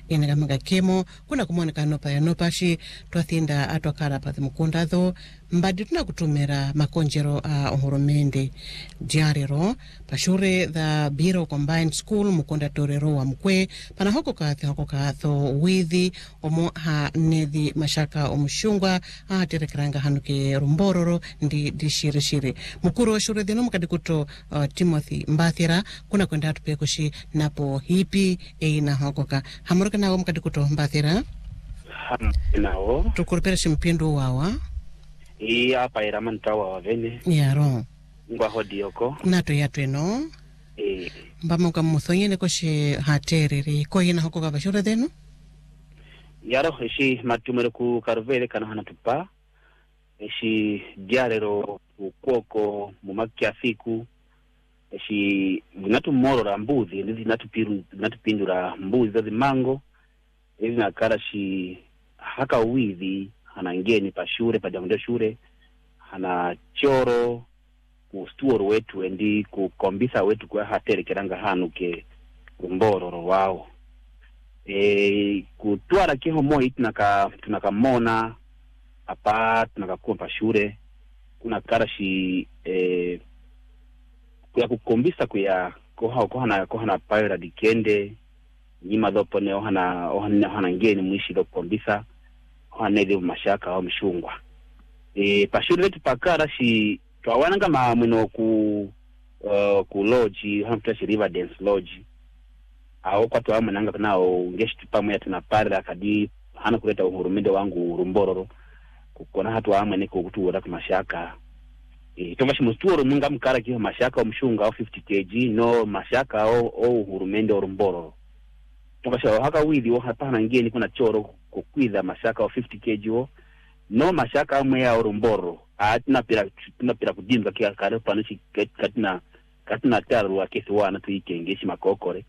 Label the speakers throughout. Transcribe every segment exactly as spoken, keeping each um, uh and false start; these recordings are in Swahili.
Speaker 1: ina kama kemo kuna kumwoneka nopa ya nopashi twathinda atwakara pa mukundadho mbadi tunakutumira makonjero a uh, uhurumende diarero pashure the Biro Combined School mukunda torero wa mkwe pana hoko kathi hoko katho withi omo ha nethi mashaka omushungwa ha terekranga hanuke rumbororo ndi dishire shire mukuru wa shure dhino mukadikuto uh, Timothy Mbathira kuna kwenda tupekoshi napo hipi eina hokoka hamuruka nawo mukadikuto Mbathira
Speaker 2: nawo
Speaker 1: tukurupera shimpindu wawa
Speaker 2: i apa iramantawa wavene
Speaker 1: yaro
Speaker 2: ngwa hodioko
Speaker 1: nato yatweno
Speaker 2: eh
Speaker 1: mbamuka muthonyene koshi haterere ko yina hokoka bashura dheno
Speaker 2: yaro eshi matumere ku karvele kana hana tupa eshi diarero ukoko mumakia siku eshi vinatu morora mbuzi ndizi natupiru natupindura mbuzi za zimango hizi nakara shi haka uwithi hana ngeni pa shure pa jambo shure hana choro ku stuoro wetu endi ku kombisa wetu kwa hatere keranga hanuke kumbororo wao e kutwara kiho moi tunaka tunakamona apa tunakakuwa pa shure kuna karashi e kwa kukombisa kuya koha kohana kohana paira dikende nyima dopo ne ohana ohana ohana ngeni mwishi do kombisa ohana ile mashaka au mshungwa e pashure letu pakara shi twawana kama mwino ku uh, ku lodge hamta river dance lodge au kwa twa mwananga kanao ngeshi pamwe atuna parla kadi hana kuleta uhurumende wangu rumbororo kukona hatu amwe ne kutuora ku mashaka e tomashi musturo munga mkara kiho mashaka omshunga au fifty kilograms no mashaka au au uhurumende rumbororo tomashi haka wili wo hapana ngeni kuna choro kukwidha mashaka au fifty kilograms no mashaka amwe ya rumbororo atina pira tuna pira kudimba kia kare panishi katina katina taru wa kesi wana tuikengeshi makokore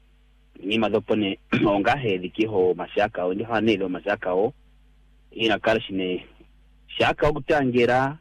Speaker 2: ni madopone onga hedi kiho mashaka o ndi hanelo mashaka o ina karshine shaka okutangira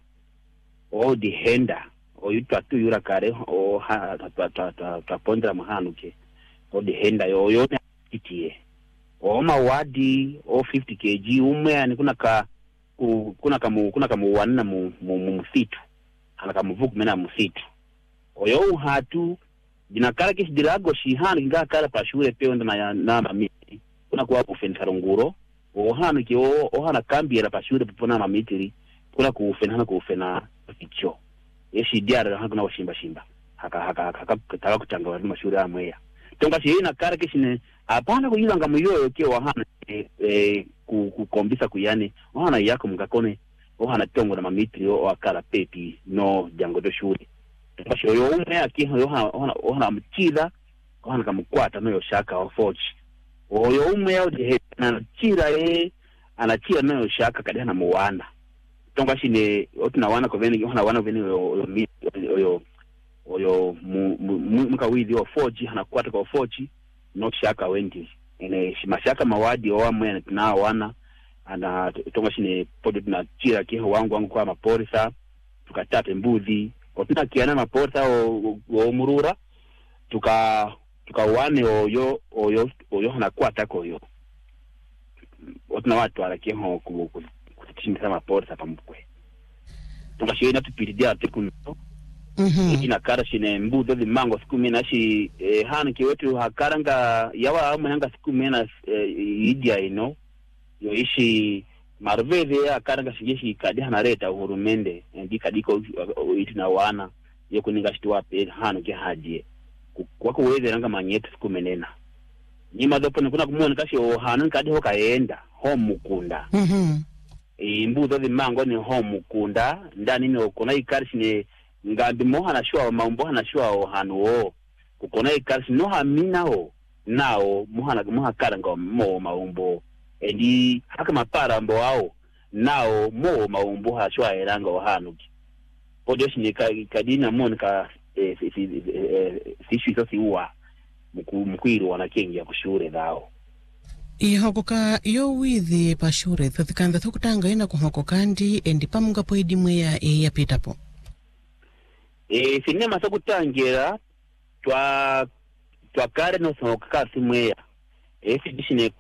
Speaker 2: o dihenda o yutwa tu yura kare o ha ta ta ta ta pondra mahanuke o dihenda yo yo itie o mawadi o fifty kilograms umwe ani kuna ka kuna kamu kuna kamu wanna mu msitu ana kamuvuku mena msitu oyo hatu dinakara kish dirago shihana nga kara pashure pe onda na namba miti kuna kwa kufensa nguro o hana ki o o hana kambiera pashure pona mamitiri kuna kufena hana kufena kicho yeshi diara hana kuna washimba shimba haka haka haka taka kutanga wa mashure amweya tonga shi ina kara kishine apana kuyanga muyoyo ke wa hana e, e kukombisa kuyane ohana yako mukakone ohana tongo na mamitri o akala pepi no jango do shuri basho yo umwe akiho yo ohana ohana mchida ohana kamukwata no yo shaka o forge oyo umwe yo de na chira e anachira no yo shaka kadi na muwana tonga shine otuna wana ko veni ohana wana veni yo yo oyo mukawidi o forge hana kwata ko forge no shaka wendi ene shimashaka mawadi o amwe na wana ana tonga shine podo tuna chira kiho wangu wangu kwa maporisa tukatate mbuzi otuna kiana maporisa o, o murura tuka tukawane oyo oyo oyo hana kwata koyo otuna watu ala kiho kutishinda maporisa pamukwe tonga shine na tupidia tekuno mhm ina kara shine mbudo di mango siku mena shi eh, hana kiwetu hakaranga yawa amanga siku mena eh, idia ino yo ishi marveve ya karanga shijeshi kadi hana reta uhurumende ndi kadiko itina wana yo kuninga shitwa pe hana ke haje kwako weze ranga manyetu siku menena nyima dopo kuna kumuona kashi o hana kadi ho kaenda ho mukunda mhm e mbudo di mango ni ho mukunda ndani ni okona ikarishine ngambi mohana shwa mambo hana shwa o hanu kukona ikarsi no hamina o nao mohana moha karanga mo maumbo endi haka mapara mbo ao nao mo maumbo ha shwa eranga o hanu podio shine kadina monka e si si so siwa mukwiru wana kengi ya kushure dao
Speaker 1: ihokoka yo withi pashure thikanda thukutanga ina kuhokokandi endi pamunga poidimwe ya e ya pitapo
Speaker 2: e sinema sokutangira twa twa kare no soka simweya e fidishine